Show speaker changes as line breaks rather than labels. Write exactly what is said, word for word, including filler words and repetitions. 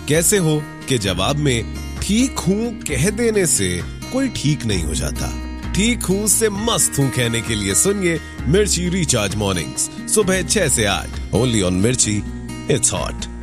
कैसे हो कि जवाब में ठीक हूँ कह देने से कोई ठीक नहीं हो जाता। ठीक हूँ से मस्त हूँ कहने के लिए सुनिए मिर्ची रिचार्ज मॉर्निंग्स सुबह छह से आठ ओनली ऑन मिर्ची, इट्स हॉट।